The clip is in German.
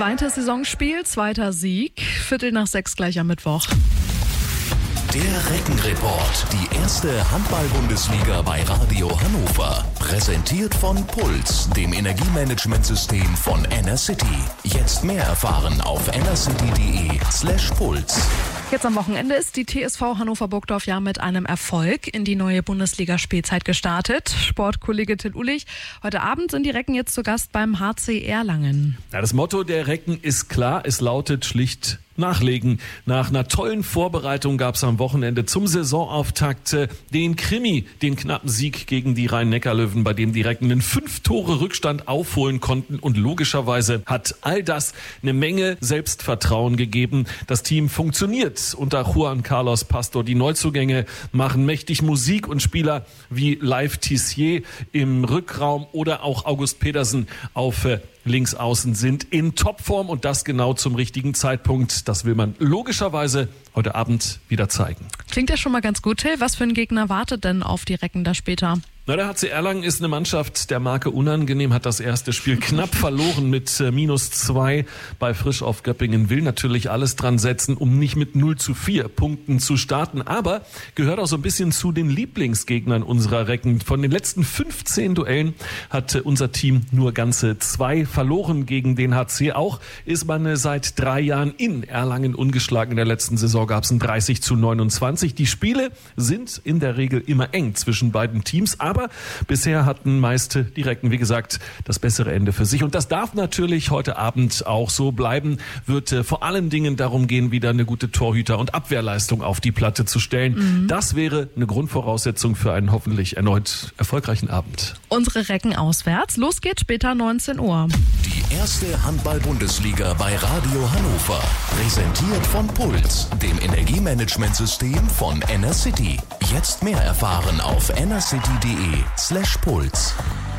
Zweites Saisonspiel, zweiter Sieg, 5:45 gleich am Mittwoch. Der Reckenreport, die erste Handball-Bundesliga bei Radio Hannover. Präsentiert von Puls, dem Energiemanagementsystem von Enercity. Jetzt mehr erfahren auf enercity.de/puls. Jetzt am Wochenende ist die TSV Hannover-Burgdorf ja mit einem Erfolg in die neue Bundesliga-Spielzeit gestartet. Sportkollege Till Ulich, heute Abend sind die Recken jetzt zu Gast beim HC Erlangen. Ja, das Motto der Recken ist klar, es lautet schlicht nachlegen. Nach einer tollen Vorbereitung gab es am Wochenende zum Saisonauftakt den Krimi, den knappen Sieg gegen die Rhein-Neckar-Löwen, bei dem die Recken einen 5-Tore-Rückstand aufholen konnten. Und logischerweise hat all das eine Menge Selbstvertrauen gegeben. Das Team funktioniert unter Juan Carlos Pastor. Die Neuzugänge machen mächtig Musik und Spieler wie Live Tissier im Rückraum oder auch August Pedersen auf links außen sind in Topform und das genau zum richtigen Zeitpunkt. Das will man logischerweise heute Abend wieder zeigen. Klingt ja schon mal ganz gut, Till. Was für ein Gegner wartet denn auf die Recken da später? Na, der HC Erlangen ist eine Mannschaft der Marke unangenehm, hat das erste Spiel knapp verloren mit -2 bei Frisch auf Göppingen, will natürlich alles dran setzen, um nicht mit 0:4 Punkten zu starten, aber gehört auch so ein bisschen zu den Lieblingsgegnern unserer Recken. Von den letzten 15 Duellen hat unser Team nur ganze 2 verloren gegen den HC. Auch ist man seit 3 Jahren in Erlangen ungeschlagen. In der letzten Saison gab es ein 30:29. Die Spiele sind in der Regel immer eng zwischen beiden Teams, aber bisher hatten meist die Recken, wie gesagt, das bessere Ende für sich. Und das darf natürlich heute Abend auch so bleiben. Wird vor allen Dingen darum gehen, wieder eine gute Torhüter- und Abwehrleistung auf die Platte zu stellen. Das wäre eine Grundvoraussetzung für einen hoffentlich erneut erfolgreichen Abend. Unsere Recken auswärts. Los geht's später 19 Uhr. Die erste Handball-Bundesliga bei Radio Hannover. Präsentiert von Puls, dem Energiemanagementsystem von Enercity. Jetzt mehr erfahren auf enercity.de/puls.